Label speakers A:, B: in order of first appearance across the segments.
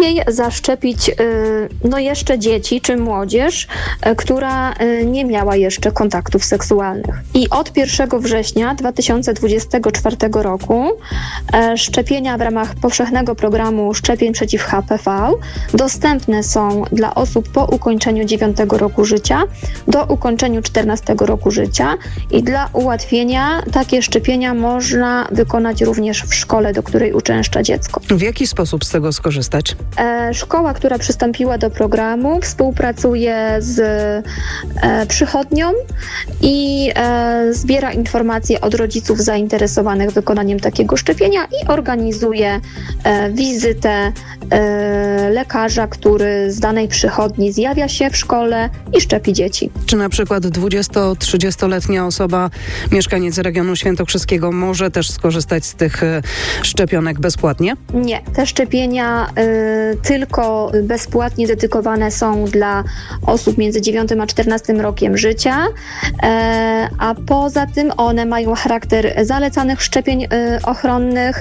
A: najlepiej zaszczepić jeszcze dzieci czy młodzież, która nie miała jeszcze kontaktów seksualnych. I od 1 września 2024 roku szczepienia w ramach powszechnego programu szczepień przeciw HPV dostępne są dla osób po ukończeniu 9 roku życia do ukończeniu 14 roku życia i dla ułatwienia takie szczepienia można wykonać również w szkole, do której uczęszcza dziecko.
B: W jaki sposób z tego skorzystać?
A: Szkoła, która przystąpiła do programu, współpracuje z przychodnią i zbiera informacje od rodziców zainteresowanych wykonaniem takiego szczepienia i organizuje wizytę lekarza, który z danej przychodni zjawia się w szkole i szczepi dzieci.
B: Czy na przykład 20-30-letnia osoba, mieszkaniec regionu świętokrzyskiego może też skorzystać z tych szczepionek bezpłatnie?
A: Nie, te szczepienia tylko bezpłatnie dedykowane są dla osób między 9 a 14 rokiem życia, a poza tym one mają charakter zalecanych szczepień ochronnych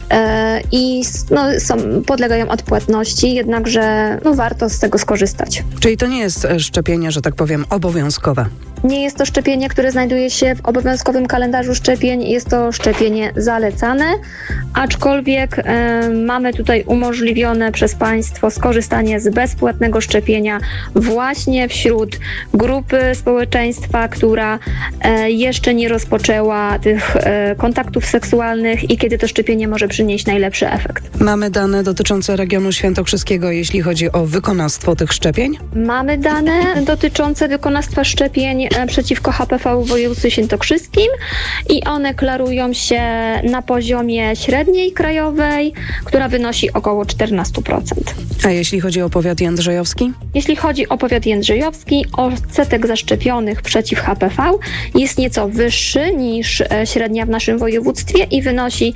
A: i podlegają odpłatności, jednakże warto z tego skorzystać.
B: Czyli to nie jest szczepienie, że tak powiem, obowiązkowe?
A: Nie jest to szczepienie, które znajduje się w obowiązkowym kalendarzu szczepień. Jest to szczepienie zalecane, aczkolwiek mamy tutaj umożliwione przez państwo skorzystanie z bezpłatnego szczepienia właśnie wśród grupy społeczeństwa, która jeszcze nie rozpoczęła tych kontaktów seksualnych i kiedy to szczepienie może przynieść najlepszy efekt.
B: Mamy dane dotyczące regionu świętokrzyskiego, jeśli chodzi o wykonawstwo tych szczepień?
A: Mamy dane dotyczące wykonawstwa szczepień przeciwko HPV w województwie świętokrzyskim i one klarują się na poziomie średniej krajowej, która wynosi około 14%.
B: A jeśli chodzi o powiat jędrzejowski?
A: Jeśli chodzi o powiat jędrzejowski, odsetek zaszczepionych przeciw HPV jest nieco wyższy niż średnia w naszym województwie i wynosi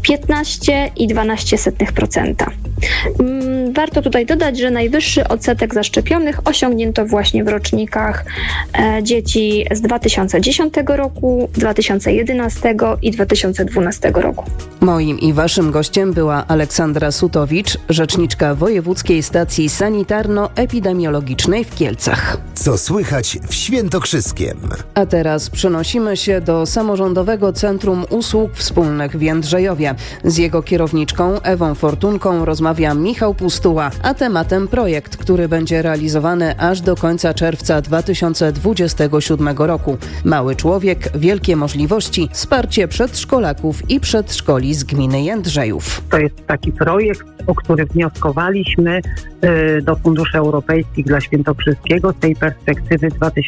A: 15,12%. Warto tutaj dodać, że najwyższy odsetek zaszczepionych osiągnięto właśnie w rocznikach dzieci z 2010 roku, 2011 i 2012 roku.
B: Moim i waszym gościem była Aleksandra Sutowicz, rzeczniczka Wojewódzkiej Stacji Sanitarno-Epidemiologicznej w Kielcach.
C: Co słychać w Świętokrzyskiem?
B: A teraz przenosimy się do Samorządowego Centrum Usług Wspólnych w Jędrzejowie. Z jego kierowniczką Ewą Fortunką rozmawia Michał Pustuła, a tematem projekt, który będzie realizowany aż do końca czerwca 2027 roku. Mały człowiek, wielkie możliwości, wsparcie przedszkolaków i przedszkoli z gminy Jędrzejów.
D: To jest taki projekt, o który wnioskowaliśmy do funduszy europejskich dla Świętokrzyskiego z tej perspektywy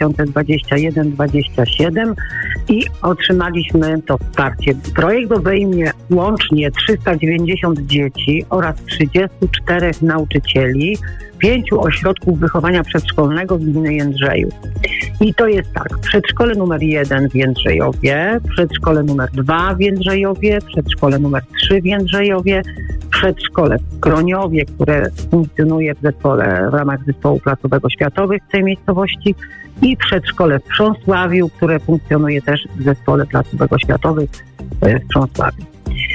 D: 2021-2027 i otrzymaliśmy to wsparcie. Projekt obejmie łącznie 390 dzieci oraz 34 nauczycieli 5 ośrodków wychowania przedszkolnego gminy Jędrzejów. I to jest tak, przedszkole numer 1 w Jędrzejowie, przedszkole numer 2 w Jędrzejowie, przedszkole numer 3 w Jędrzejowie, przedszkole w Kroniowie, które funkcjonuje w ramach zespołu placówek oświatowych w tej miejscowości i przedszkole w Prząsławiu, które funkcjonuje też w zespole placówek oświatowych w Prząsławiu.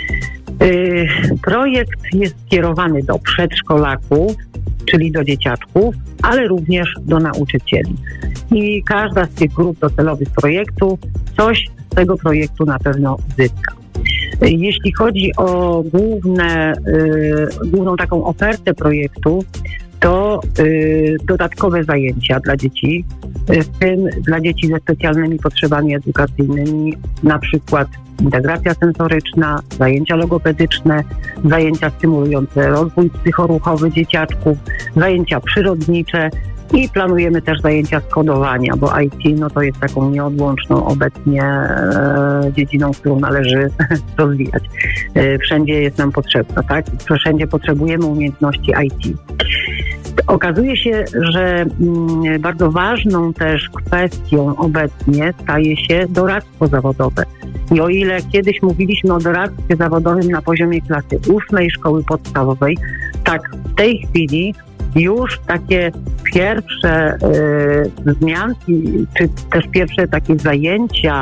D: Projekt jest skierowany do przedszkolaków, czyli do dzieciaczków, ale również do nauczycieli. I każda z tych grup docelowych projektu coś z tego projektu na pewno zyska. Jeśli chodzi o główną taką ofertę projektu, to dodatkowe zajęcia dla dzieci, w tym dla dzieci ze specjalnymi potrzebami edukacyjnymi, na przykład integracja sensoryczna, zajęcia logopedyczne, zajęcia stymulujące rozwój psychoruchowy dzieciaczków, zajęcia przyrodnicze i planujemy też zajęcia z kodowania, bo IT to jest taką nieodłączną obecnie dziedziną, którą należy rozwijać. Wszędzie jest nam potrzebna, tak? Wszędzie potrzebujemy umiejętności IT. Okazuje się, że bardzo ważną też kwestią obecnie staje się doradztwo zawodowe. I o ile kiedyś mówiliśmy o doradztwie zawodowym na poziomie klasy 8 szkoły podstawowej, tak w tej chwili już takie pierwsze wzmianki, czy też pierwsze takie zajęcia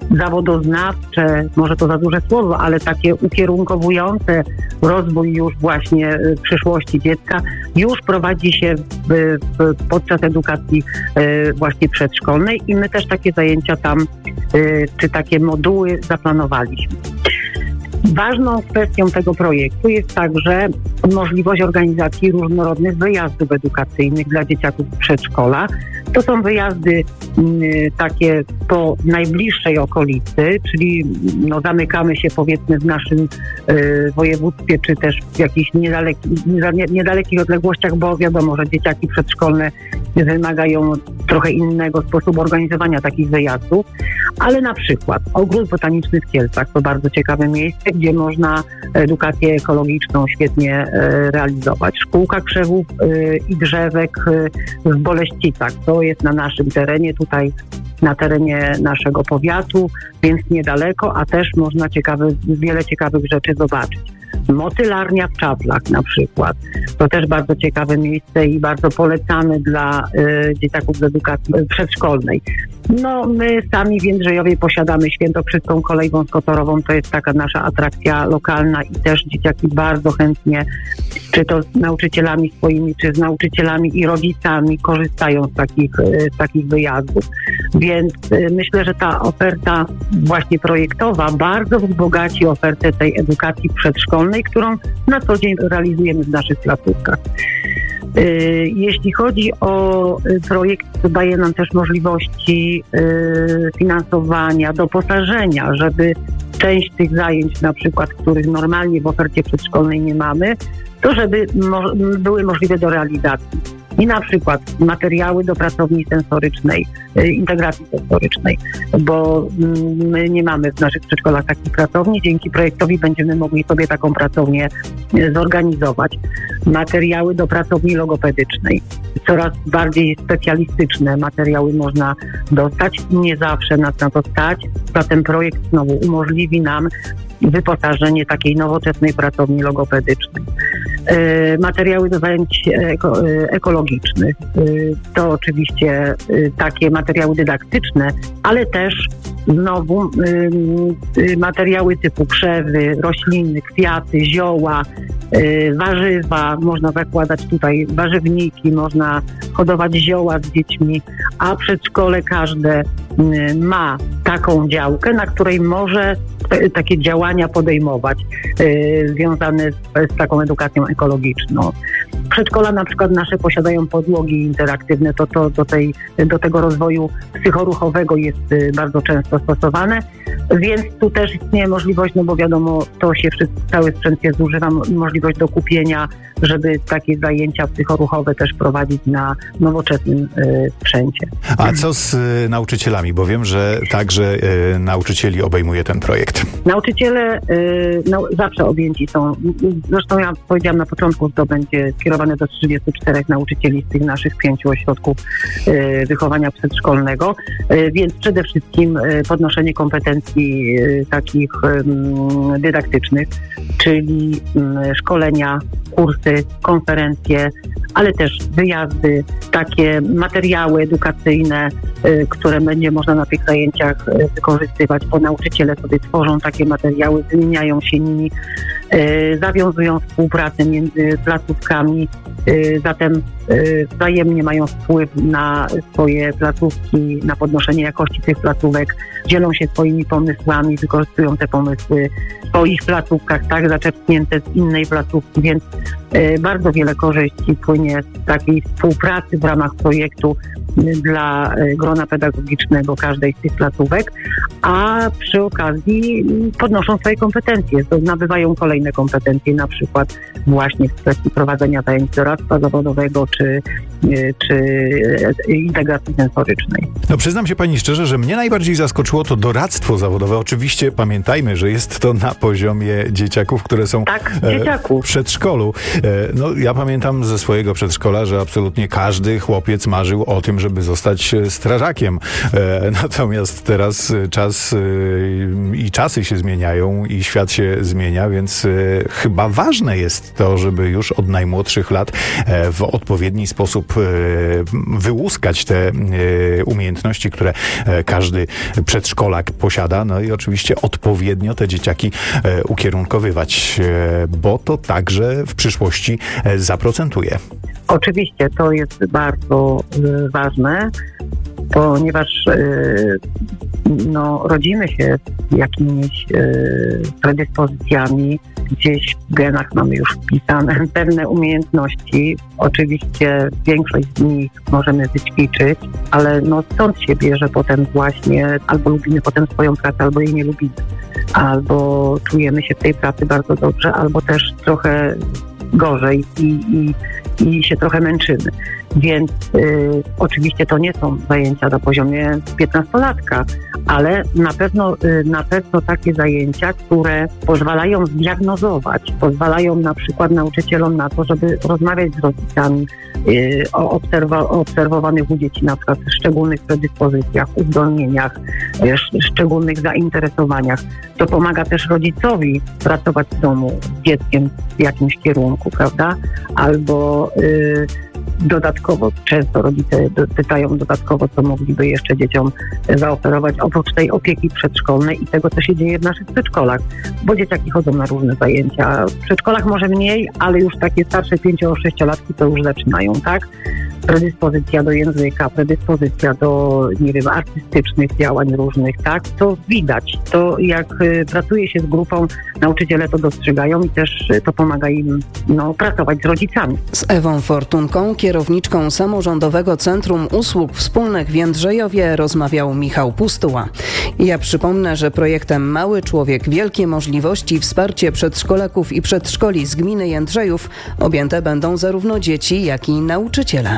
D: zawodoznawcze, może to za duże słowo, ale takie ukierunkowujące rozwój już właśnie przyszłości dziecka, już prowadzi się podczas edukacji właśnie przedszkolnej i my też takie zajęcia tam, czy takie moduły zaplanowaliśmy. Ważną kwestią tego projektu jest także możliwość organizacji różnorodnych wyjazdów edukacyjnych dla dzieciaków z przedszkola. To są wyjazdy takie po najbliższej okolicy, czyli zamykamy się powiedzmy w naszym województwie, czy też w jakichś niedalekich odległościach, bo wiadomo, że dzieciaki przedszkolne wymagają trochę innego sposobu organizowania takich wyjazdów, ale na przykład Ogród Botaniczny w Kielcach to bardzo ciekawe miejsce, gdzie można edukację ekologiczną świetnie realizować. Szkółka krzewów i drzewek w Boleścicach, to jest na naszym terenie, tutaj na terenie naszego powiatu, więc niedaleko, a też można wiele ciekawych rzeczy zobaczyć. Motylarnia w Czaplach na przykład. To też bardzo ciekawe miejsce i bardzo polecamy dla dzieciaków z edukacji przedszkolnej. My sami w Jędrzejowie posiadamy Świętokrzyską kolej wąskotorową, to jest taka nasza atrakcja lokalna i też dzieciaki bardzo chętnie, czy to z nauczycielami swoimi, czy z nauczycielami i rodzicami korzystają z takich wyjazdów. Więc myślę, że ta oferta właśnie projektowa bardzo wzbogaci ofertę tej edukacji przedszkolnej, którą na co dzień realizujemy w naszych placówkach. Jeśli chodzi o projekt, to daje nam też możliwości finansowania, doposażenia, żeby część tych zajęć, na przykład, których normalnie w ofercie przedszkolnej nie mamy, to żeby były możliwe do realizacji. I na przykład materiały do pracowni sensorycznej, integracji sensorycznej, bo my nie mamy w naszych przedszkolach takich pracowni. Dzięki projektowi będziemy mogli sobie taką pracownię zorganizować. Materiały do pracowni logopedycznej. Coraz bardziej specjalistyczne materiały można dostać. Nie zawsze nas na to stać. Zatem projekt znowu umożliwi nam wyposażenie takiej nowoczesnej pracowni logopedycznej. Materiały do zajęć ekologicznych. To oczywiście takie materiały dydaktyczne, ale też znowu materiały typu krzewy, rośliny, kwiaty, zioła, warzywa. Można zakładać tutaj warzywniki, można hodować zioła z dziećmi, a przedszkole każde ma taką działkę, na której może takie działania podejmować związane z taką edukacją ekologiczną. Przedszkola na przykład nasze posiadają podłogi interaktywne, to do tego rozwoju psychoruchowego jest bardzo często stosowane, więc tu też istnieje możliwość, bo wiadomo, cały sprzęt się zużywa, możliwość do kupienia, żeby takie zajęcia psychoruchowe też prowadzić na nowoczesnym sprzęcie.
E: A co z nauczycielami? Bo wiem, że także nauczycieli obejmuje ten projekt.
D: Nauczyciele zawsze objęci są. Zresztą ja powiedziałam na początku, że to będzie skierowane do 34 nauczycieli z tych naszych 5 ośrodków wychowania przedszkolnego, więc przede wszystkim podnoszenie kompetencji takich dydaktycznych, czyli szkolenia, kursy, konferencje, ale też wyjazdy, takie materiały edukacyjne, które będzie można na tych zajęciach wykorzystywać, bo nauczyciele sobie tworzą takie materiały, wymieniają się nimi, zawiązują współpracę między placówkami, zatem wzajemnie mają wpływ na swoje placówki, na podnoszenie jakości tych placówek, dzielą się swoimi pomysłami, wykorzystują te pomysły w swoich placówkach, tak, zaczerpnięte z innej placówki, więc bardzo wiele korzyści płynie z takiej współpracy w ramach projektu dla grona pedagogicznego każdej z tych placówek, a przy okazji podnoszą swoje kompetencje, nabywają kolejne kompetencje, na przykład właśnie w kwestii prowadzenia zajęć doradztwa zawodowego czy integracji sensorycznej.
E: Przyznam się pani szczerze, że mnie najbardziej zaskoczyło to doradztwo zawodowe. Oczywiście pamiętajmy, że jest to na poziomie dzieciaków, które są w przedszkolu. Ja pamiętam ze swojego przedszkola, że absolutnie każdy chłopiec marzył o tym, żeby zostać strażakiem. Natomiast teraz czasy się zmieniają i świat się zmienia, więc chyba ważne jest to, żeby już od najmłodszych lat w odpowiedni sposób wyłuskać te umiejętności, które każdy przedszkolak posiada, no i oczywiście odpowiednio te dzieciaki ukierunkowywać, bo to także w przyszłości zaprocentuje.
D: Oczywiście to jest bardzo ważne, ponieważ rodzimy się z jakimiś predyspozycjami, gdzieś w genach mamy już wpisane pewne umiejętności. Oczywiście większość z nich możemy wyćwiczyć, ale stąd się bierze potem właśnie, albo lubimy potem swoją pracę, albo jej nie lubimy, albo czujemy się w tej pracy bardzo dobrze, albo też trochę gorzej i się trochę męczymy. Więc oczywiście to nie są zajęcia na poziomie 15-latka, ale na pewno takie zajęcia, które pozwalają zdiagnozować, pozwalają na przykład nauczycielom na to, żeby rozmawiać z rodzicami o obserwowanych u dzieci na przykład szczególnych predyspozycjach, uzdolnieniach, szczególnych zainteresowaniach. To pomaga też rodzicowi pracować w domu z dzieckiem w jakimś kierunku, prawda? Albo dodatkowo, często rodzice pytają dodatkowo, co mogliby jeszcze dzieciom zaoferować oprócz tej opieki przedszkolnej i tego, co się dzieje w naszych przedszkolach, bo dzieciaki chodzą na różne zajęcia. W przedszkolach może mniej, ale już takie starsze 5-6-latki to już zaczynają, tak? Predyspozycja do języka, predyspozycja do, artystycznych działań różnych, tak? To widać. To jak pracuje się z grupą, nauczyciele to dostrzegają i też to pomaga im pracować z rodzicami.
B: Z Ewą Fortunką, kierowniczką Samorządowego Centrum Usług Wspólnych w Jędrzejowie, rozmawiał Michał Pustuła. Ja przypomnę, że projektem Mały Człowiek, Wielkie Możliwości, wsparcie przedszkolaków i przedszkoli z gminy Jędrzejów objęte będą zarówno dzieci, jak i nauczyciele.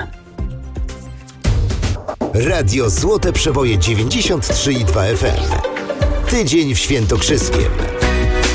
C: Radio Złote Przeboje 93,2 FM. Tydzień w Świętokrzyskiem.